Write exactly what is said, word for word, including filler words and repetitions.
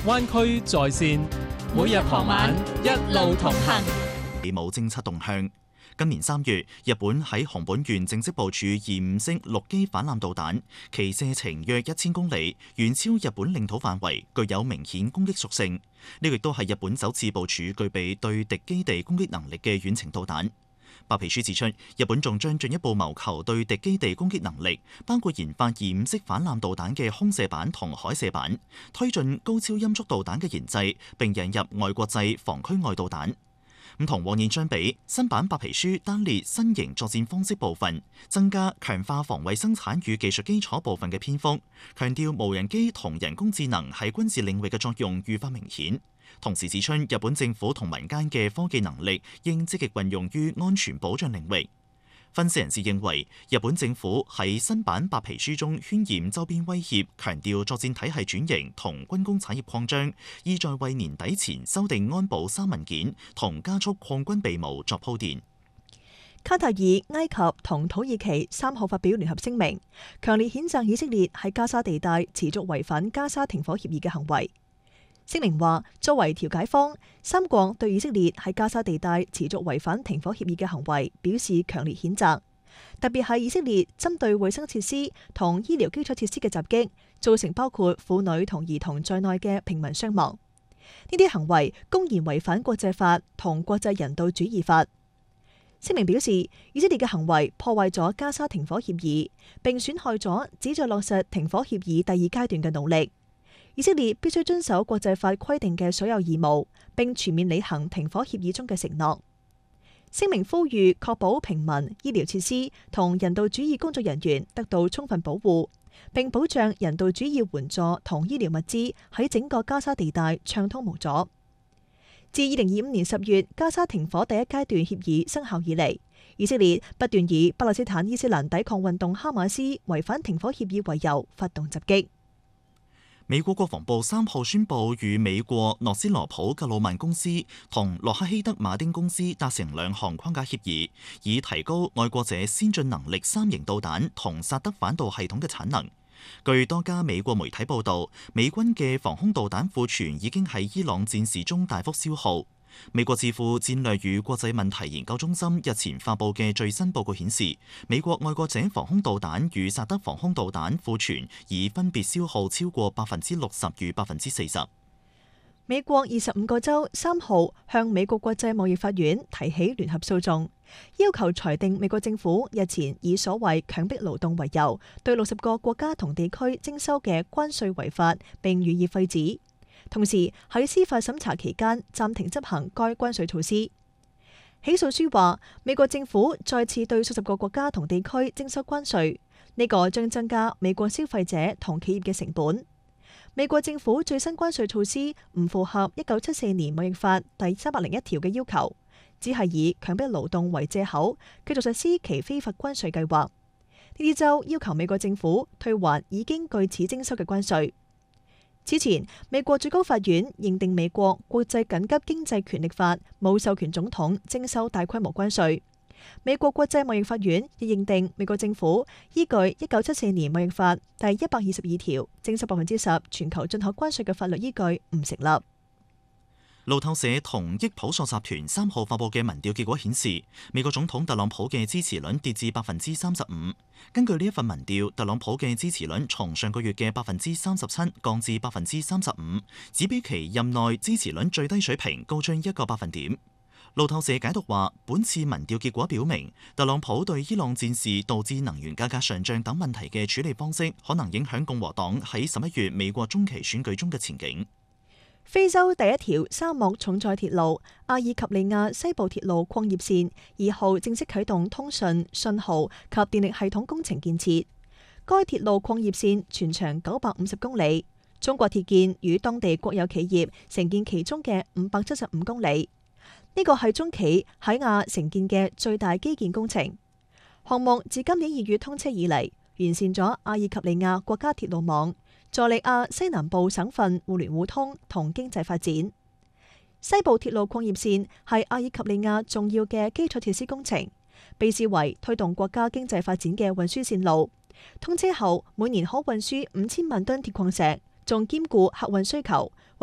灣區在線，每日傍晚一路同行。 美武偵測動向。今年三月，日本喺熊本縣正式部署二五式陸基反艦導彈，其射程約一千公里，遠超日本領土範圍，具有明顯攻擊屬性。呢個亦都係日本首次部署具備對敵基地攻擊能力嘅遠程導彈。白皮書指出，日本仲將進一步謀求對敵基地攻擊能力，包括研發二五式反艦導彈嘅空射版同海射版，推進高超音速導彈嘅研製，並引入外國製防區外導彈。咁同往年相比，新版白皮書單列新型作戰方式部分，增加強化防衛生產與技術基礎部分嘅篇幅，強調無人機同人工智能喺軍事領域嘅作用愈發明顯。同時指出，日本政府同民間嘅科技能力應積極運用於安全保障領域。分析人士認為，日本政府喺新版白皮書中渲染周邊威脅，強調作戰體系轉型同軍工產業擴張，意在為年底前修訂安保三文件同加速擴軍備武作鋪墊。 卡塔爾、埃及同土耳其三號發表聯合聲明，強烈譴責以色列喺加沙地帶持續違反加沙停火協議嘅行為。聲明話，作為調解方，三國對以色列喺加沙地帶持續違反停火協議嘅行為表示強烈譴責，特別係以色列針對衛生設施同醫療基礎設施嘅襲擊，造成包括婦女同兒童在內嘅平民傷亡。呢啲行為公然違反國際法同國際人道主義法。聲明表示，以色列嘅行為破壞咗加沙停火協議，並損害咗旨在落實停火協議第二階段嘅努力。以色列必須遵守國際法規定嘅所有義務，並全面履行停火協議中嘅承諾。聲明呼籲確保平民、醫療設施同人道主義工作人員得到充分保護，並保障人道主義援助同醫療物資喺整個加沙地帶暢通無阻。自二零二五年十月加沙停火第一階段協議生效以嚟，以色列不斷以巴勒斯坦伊斯蘭抵抗運動哈馬斯違反停火協議為由發動襲擊。 美國國防部三號宣布與美國諾斯羅普格魯曼公司同洛克希德馬丁公司達成兩項框架協議，以提高愛國者先進能力三型導彈同薩德反導系統嘅產能。據多家美國媒體報道，美軍嘅防空導彈庫存已經喺伊朗戰事中大幅消耗。美國智庫戰略與國際問題研究中心日前發布嘅最新報告顯示，美國愛國者防空導彈與薩德防空導彈庫存已分別消耗超過百分之六十與百分之四十。 美國二十五個州三號向美國國際貿易法院提起聯合訴訟，要求裁定美國政府日前以所謂強迫勞動為由，對六十個國家同地區徵收嘅關稅違法，並予以廢止。同時喺司法審查期間暫停執行該關稅措施。起訴書話，美國政府再次對數十個國家同地區徵收關稅，呢個將增加美國消費者同企業嘅成本。美國政府最新關稅措施唔符合一九七四年貿易法第三百零一條嘅要求，只係以強迫勞動為借口，繼續實施其非法關稅計劃。呢啲州要求美國政府退還已經據此徵收嘅關稅。此前，美國最高法院認定美國國際緊急經濟權力法冇授權總統徵收大規模關稅。美國國際貿易法院亦認定美國政府依據一九七四年貿易法第一百二十二條徵收百分之十全球進口關稅嘅法律依據唔成立。 路透社同益普索集團三號發佈嘅民調結果顯示，美國總統特朗普嘅支持率跌至百分之三十五。根據呢一份民調，特朗普嘅支持率從上個月嘅百分之三十七降至百分之三十五，只比其任內支持率最低水平高出一個百分點。路透社解讀話，本次民調結果表明，特朗普對伊朗戰事導致能源價格上漲等問題嘅處理方式，可能影響共和黨喺十一月美國中期選舉中嘅前景。 非洲第一條沙漠重載鐵路阿爾及利亞西部鐵路礦業線二號正式啟動通訊、信號及電力系統工程建設。該鐵路礦業線全長九百五十公里，中國鐵建與當地國有企業承建其中嘅五百七十五公里。呢個係中企喺亞承建嘅最大基建工程。項目自今年二月通車以嚟，完善咗阿爾及利亞國家鐵路網，助力亞西南部省份互聯互通同經濟發展。西部鐵路礦業線係阿爾及利亞重要嘅基礎設施工程，被視為推動國家經濟發展嘅運輸線路。通車後，每年可運輸五千萬噸鐵礦石，仲兼顧客運需求。